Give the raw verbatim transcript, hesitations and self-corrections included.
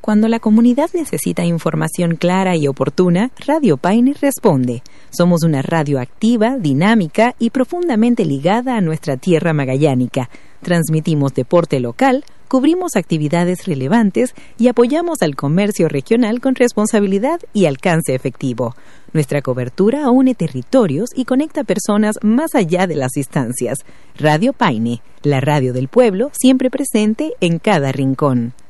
Cuando la comunidad necesita información clara y oportuna, Radio Paine responde. Somos una radio activa, dinámica y profundamente ligada a nuestra tierra magallánica. Transmitimos deporte local, cubrimos actividades relevantes y apoyamos al comercio regional con responsabilidad y alcance efectivo. Nuestra cobertura une territorios y conecta personas más allá de las distancias. Radio Paine, la radio del pueblo, siempre presente en cada rincón.